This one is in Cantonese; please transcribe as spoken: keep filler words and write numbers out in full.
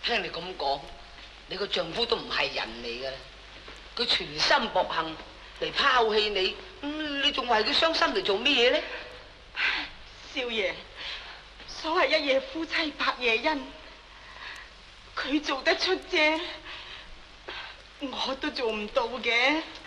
聽你咁講，你個丈夫都唔係人嚟噶啦，佢全心薄幸嚟拋棄你，咁你仲為佢傷心嚟做咩嘢咧？ 少爺，所謂一夜夫妻百夜恩，佢做得出啫，我都做唔到嘅。